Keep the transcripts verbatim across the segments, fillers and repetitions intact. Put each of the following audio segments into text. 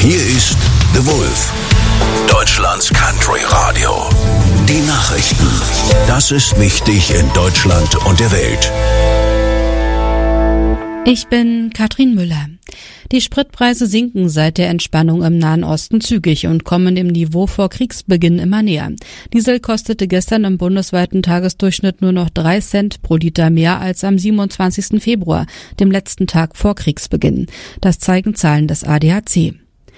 Hier ist The Wolf, Deutschlands Country Radio. Die Nachrichten. Das ist wichtig in Deutschland und der Welt. Ich bin Katrin Müller. Die Spritpreise sinken seit der Entspannung im Nahen Osten zügig und kommen dem Niveau vor Kriegsbeginn immer näher. Diesel kostete gestern im bundesweiten Tagesdurchschnitt nur noch drei Cent pro Liter mehr als am siebenundzwanzigsten Februar, dem letzten Tag vor Kriegsbeginn. Das zeigen Zahlen des A D A C.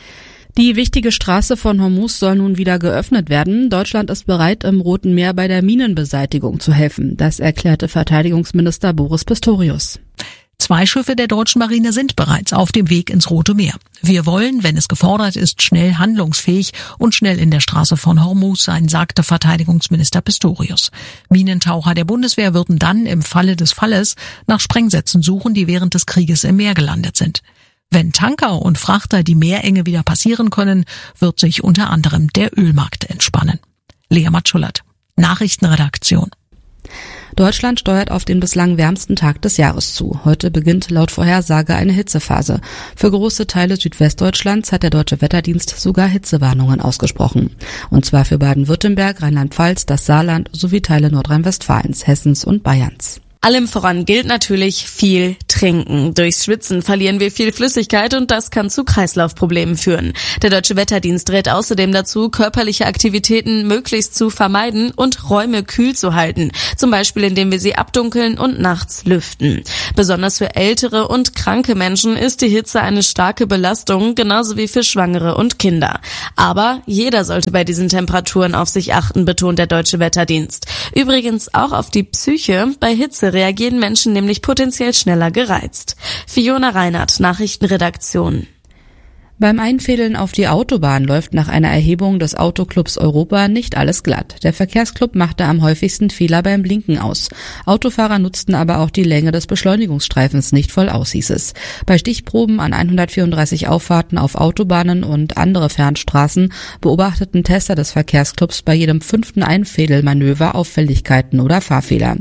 Die wichtige Straße von Hormuz soll nun wieder geöffnet werden. Deutschland ist bereit, im Roten Meer bei der Minenbeseitigung zu helfen. Das erklärte Verteidigungsminister Boris Pistorius. Zwei Schiffe der deutschen Marine sind bereits auf dem Weg ins Rote Meer. Wir wollen, wenn es gefordert ist, schnell handlungsfähig und schnell in der Straße von Hormuz sein, sagte Verteidigungsminister Pistorius. Minentaucher der Bundeswehr würden dann im Falle des Falles nach Sprengsätzen suchen, die während des Krieges im Meer gelandet sind. Wenn Tanker und Frachter die Meerenge wieder passieren können, wird sich unter anderem der Ölmarkt entspannen. Lea Matschullert, Nachrichtenredaktion. Deutschland steuert auf den bislang wärmsten Tag des Jahres zu. Heute beginnt laut Vorhersage eine Hitzephase. Für große Teile Südwestdeutschlands hat der Deutsche Wetterdienst sogar Hitzewarnungen ausgesprochen. Und zwar für Baden-Württemberg, Rheinland-Pfalz, das Saarland sowie Teile Nordrhein-Westfalens, Hessens und Bayerns. Allem voran gilt natürlich viel trinken. Durchs Schwitzen verlieren wir viel Flüssigkeit und das kann zu Kreislaufproblemen führen. Der Deutsche Wetterdienst rät außerdem dazu, körperliche Aktivitäten möglichst zu vermeiden und Räume kühl zu halten. Zum Beispiel, indem wir sie abdunkeln und nachts lüften. Besonders für ältere und kranke Menschen ist die Hitze eine starke Belastung, genauso wie für Schwangere und Kinder. Aber jeder sollte bei diesen Temperaturen auf sich achten, betont der Deutsche Wetterdienst. Übrigens auch auf die Psyche. Bei Hitze reagieren Menschen nämlich potenziell schneller gereizt. Fiona Reinhardt, Nachrichtenredaktion. Beim Einfädeln auf die Autobahn läuft nach einer Erhebung des Autoclubs Europa nicht alles glatt. Der Verkehrsclub machte am häufigsten Fehler beim Blinken aus. Autofahrer nutzten aber auch die Länge des Beschleunigungsstreifens nicht voll aus, hieß es. Bei Stichproben an hundertvierunddreißig Auffahrten auf Autobahnen und andere Fernstraßen beobachteten Tester des Verkehrsclubs bei jedem fünften Einfädelmanöver Auffälligkeiten oder Fahrfehler.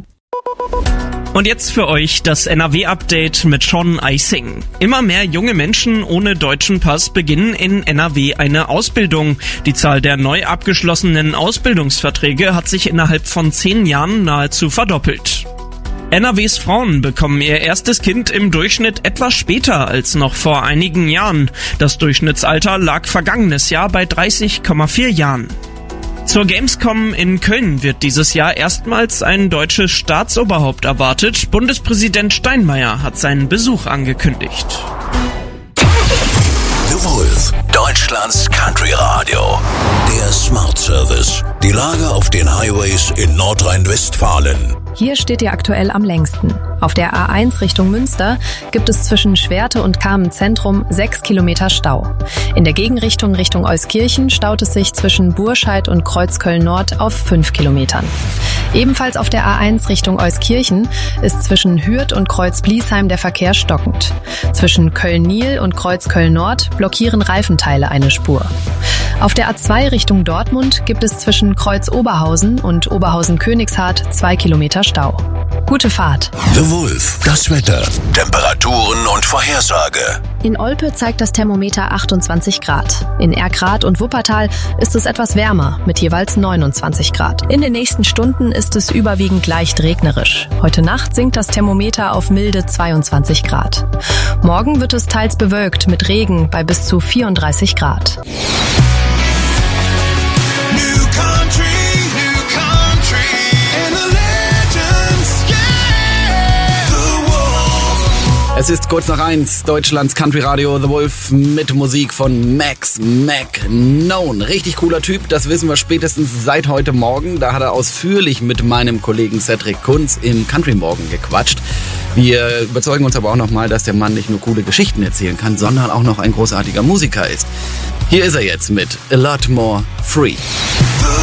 Und jetzt für euch das N R W-Update mit Sean Eising. Immer mehr junge Menschen ohne deutschen Pass beginnen in N R W eine Ausbildung. Die Zahl der neu abgeschlossenen Ausbildungsverträge hat sich innerhalb von zehn Jahren nahezu verdoppelt. N R Ws Frauen bekommen ihr erstes Kind im Durchschnitt etwas später als noch vor einigen Jahren. Das Durchschnittsalter lag vergangenes Jahr bei dreißig Komma vier Jahren. Zur Gamescom in Köln wird dieses Jahr erstmals ein deutsches Staatsoberhaupt erwartet. Steinmeier hat seinen Besuch angekündigt. The Wolf, Deutschlands Country Radio. Der Smart Service. Die Lage auf den Highways in Nordrhein-Westfalen. Hier steht ihr aktuell am längsten. Auf der A eins Richtung Münster gibt es zwischen Schwerte und Kamenz-Zentrum sechs Kilometer Stau. In der Gegenrichtung Richtung Euskirchen staut es sich zwischen Burscheid und Kreuzköln-Nord auf fünf Kilometern. Ebenfalls auf der A eins Richtung Euskirchen ist zwischen Hürth und Kreuz-Bliesheim der Verkehr stockend. Zwischen Köln-Niel und Kreuzköln-Nord blockieren Reifenteile eine Spur. Auf der A zwei Richtung Dortmund gibt es zwischen Kreuz-Oberhausen und Oberhausen-Königshardt zwei Kilometer Stau. Gute Fahrt. The Wolf, das Wetter, Temperaturen und Vorhersage. In Olpe zeigt das Thermometer achtundzwanzig Grad. In Erkrath und Wuppertal ist es etwas wärmer mit jeweils neunundzwanzig Grad. In den nächsten Stunden ist es überwiegend leicht regnerisch. Heute Nacht sinkt das Thermometer auf milde zweiundzwanzig Grad. Morgen wird es teils bewölkt mit Regen bei bis zu vierunddreißig Grad. Es ist kurz nach eins, Deutschlands Country Radio The Wolf mit Musik von Max McKnown. Richtig cooler Typ, das wissen wir spätestens seit heute Morgen. Da hat er ausführlich mit meinem Kollegen Cedric Kunz im Country Morgen gequatscht. Wir überzeugen uns aber auch nochmal, dass der Mann nicht nur coole Geschichten erzählen kann, sondern auch noch ein großartiger Musiker ist. Hier ist er jetzt mit A Lot More Free.